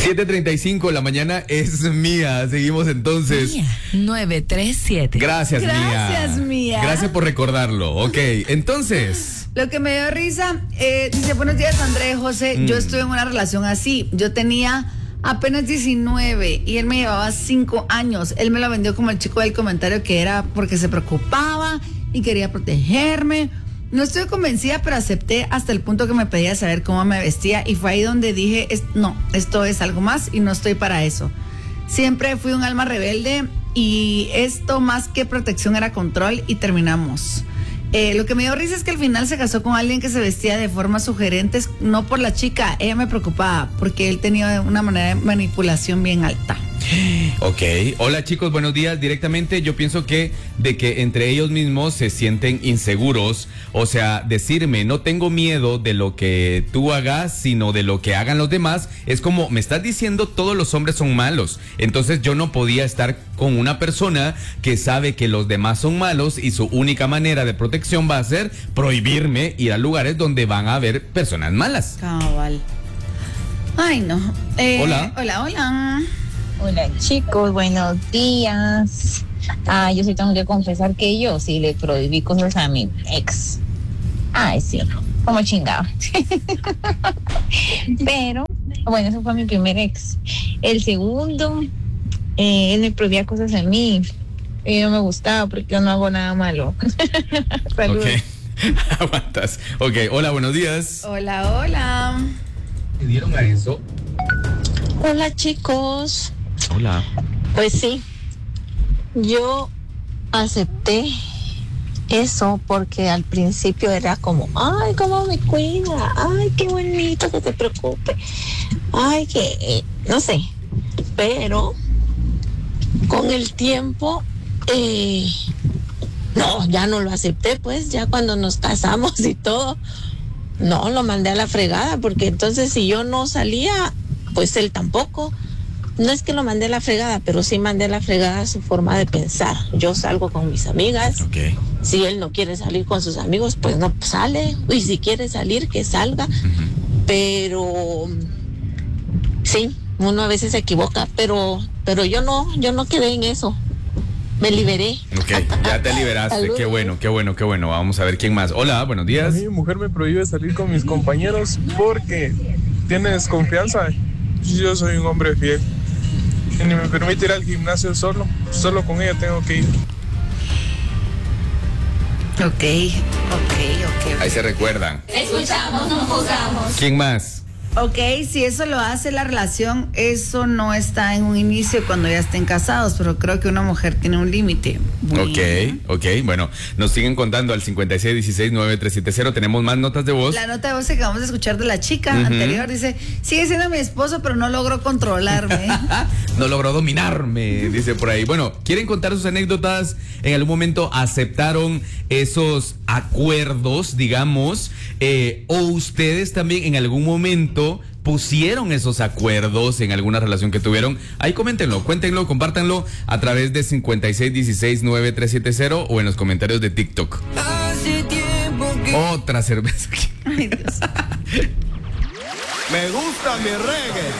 7:35 de la mañana es Mía. Seguimos entonces. Mía, 937. Gracias, Mía. Gracias, Mía. Gracias por recordarlo. Ok, entonces. Lo que me dio risa, dice, buenos días, Andrés, José. Yo estuve en una relación así. Yo tenía apenas 19 y él me llevaba 5 años. Él me lo vendió como el chico del comentario que era porque se preocupaba y quería protegerme. No estoy convencida, pero acepté hasta el punto que me pedía saber cómo me vestía y fue ahí donde dije, no, esto es algo más y no estoy para eso. Siempre fui un alma rebelde y esto más que protección era control y terminamos. Lo que me dio risa es que al final se casó con alguien que se vestía de formas sugerentes, no por la chica, ella me preocupaba porque él tenía una manera de manipulación bien alta. Ok, hola chicos, buenos días. Directamente yo pienso que entre ellos mismos se sienten inseguros. O sea, decirme no tengo miedo de lo que tú hagas, sino de lo que hagan los demás. Es como me estás diciendo todos los hombres son malos. Entonces yo no podía estar con una persona que sabe que los demás son malos y su única manera de protección va a ser prohibirme ir a lugares donde van a haber personas malas. Cabal. Ay, no. Hola. Hola. Hola chicos, buenos días. Yo sí tengo que confesar que yo sí le prohibí cosas a mi ex. Ay, sí, como chingado. Pero, bueno, eso fue mi primer ex. El segundo, él me prohibía cosas a mí. Y no me gustaba porque yo no hago nada malo. Saludos. Ok, aguantas. Ok, hola, buenos días. Hola. ¿Me dieron a eso? Hola chicos. Hola. Pues sí, yo acepté eso porque al principio era como, ay, cómo me cuida, ay, qué bonito que te preocupe, ay, que, no sé, pero con el tiempo, no, ya no lo acepté, pues, ya cuando nos casamos y todo, no, lo mandé a la fregada, porque entonces si yo no salía, pues él tampoco. No es que lo mandé a la fregada, pero sí mandé a la fregada su forma de pensar. Yo salgo con mis amigas. Okay. Si él no quiere salir con sus amigos, pues no sale. Y si quiere salir, que salga. Pero sí, uno a veces se equivoca, pero yo no quedé en eso. Me liberé. Ok, ya te liberaste. Qué bueno. Vamos a ver quién más. Hola, buenos días. A mí mi mujer me prohíbe salir con mis compañeros porque tiene desconfianza. Yo soy un hombre fiel. Y ni me permite ir al gimnasio solo con ella tengo que ir. Ok. Ahí se recuerdan. Escuchamos, no juzgamos. ¿Quién más? Ok, si eso lo hace la relación, eso no está en un inicio cuando ya estén casados, pero creo que una mujer tiene un límite. Ok, bueno, nos siguen contando al 5616-9370, tenemos más notas de voz. La nota de voz que acabamos de escuchar de la chica anterior dice, sigue siendo mi esposo, pero no logro controlarme. No logró dominarme, dice por ahí. Bueno, ¿quieren contar sus anécdotas? ¿En algún momento aceptaron esos acuerdos, digamos? ¿O ustedes también en algún momento pusieron esos acuerdos en alguna relación que tuvieron? Ahí coméntenlo, cuéntenlo, compártanlo a través de 5616-9370 o en los comentarios de TikTok. Otra cerveza aquí. Ay, Dios. Me gusta mi reggae.